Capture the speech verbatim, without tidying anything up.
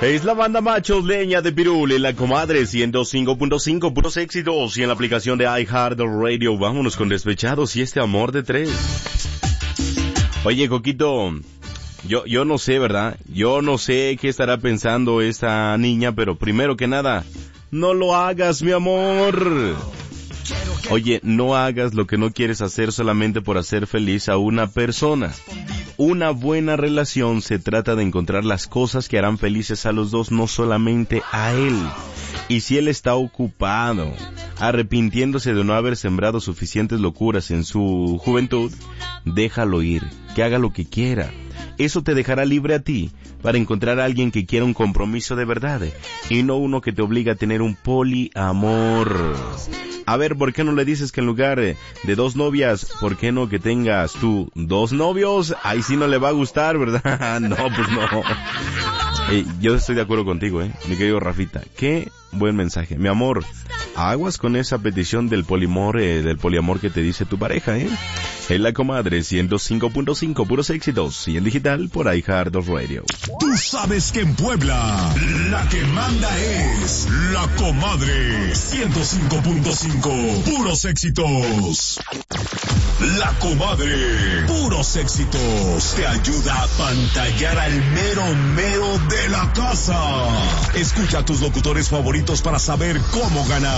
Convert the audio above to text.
Es la banda Machos Leña de Pirul en la Comadre ciento cinco punto cinco, puros éxitos, y en la aplicación de iHeartRadio. Vámonos con Despechados y este amor de tres. Oye, Coquito, yo, yo no sé, ¿verdad? Yo no sé qué estará pensando esta niña, pero primero que nada, no lo hagas, mi amor. Oye, no hagas lo que no quieres hacer solamente por hacer feliz a una persona. Una buena relación se trata de encontrar las cosas que harán felices a los dos, no solamente a él. Y si él está ocupado, arrepintiéndose de no haber sembrado suficientes locuras en su juventud, déjalo ir, que haga lo que quiera. Eso te dejará libre a ti para encontrar a alguien que quiera un compromiso de verdad y no uno que te obliga a tener un poliamor. A ver, ¿por qué no le dices que en lugar de dos novias, por qué no que tengas tú dos novios? Ahí sí no le va a gustar, ¿verdad? No, pues no. Eh, yo estoy de acuerdo contigo, eh, mi querido Rafita. Qué buen mensaje. Mi amor, aguas con esa petición del poliamor, eh, del poliamor que te dice tu pareja, ¿eh? En la Comadre ciento cinco punto cinco, puros éxitos, y en digital por iHeartRadio. Tú sabes que en Puebla la que manda es la Comadre ciento cinco punto cinco, puros éxitos. La Comadre, puros éxitos, te ayuda a pantallar al mero mero de la casa. Escucha a tus locutores favoritos para saber cómo ganar.